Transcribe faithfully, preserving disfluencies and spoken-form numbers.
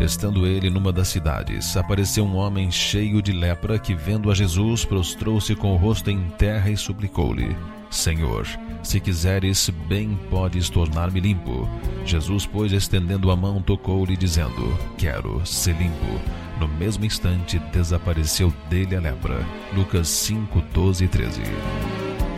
Estando ele numa das cidades, apareceu um homem cheio de lepra que, vendo a Jesus, prostrou-se com o rosto em terra e suplicou-lhe: Senhor, se quiseres, bem podes tornar-me limpo. Jesus, pois, estendendo a mão, tocou-lhe, dizendo: Quero ser limpo. No mesmo instante, desapareceu dele a lepra. Lucas cinco, doze e treze.